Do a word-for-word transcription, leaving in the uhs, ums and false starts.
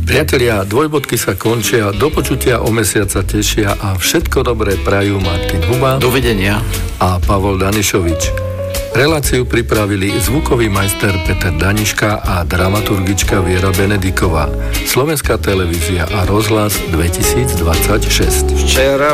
Priatelia, dvojbodky sa končia, do počutia o mesiaca tešia a všetko dobré prajú Martin Huba. Dovidenia. A Pavol Danišovič. Reláciu pripravili zvukový majster Peter Daniška a dramaturgička Viera Benediková. Slovenská televízia a rozhlas dvetisícdvadsaťšesť. Včera